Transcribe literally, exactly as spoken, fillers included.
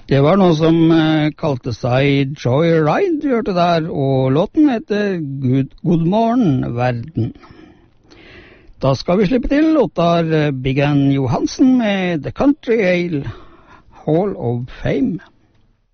Det var noe som eh, kalte seg Joyride, du hørte der, og låten heter Good, God morgen, verden. Da skal vi slippe til Ottar Biggen Johansen med The Country Ale Hall of Fame.